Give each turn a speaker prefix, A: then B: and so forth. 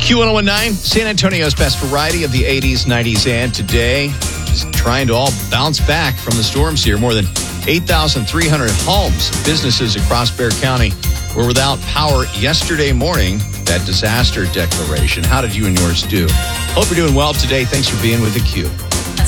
A: Q1019, San Antonio's best variety of the 80s, 90s, and today. Just trying to all bounce back from the storms here. More than 8,300 homes, businesses across Bexar County were without power yesterday morning. That disaster declaration. How did you and yours do? Hope you're doing well today. Thanks for being with theCUBE.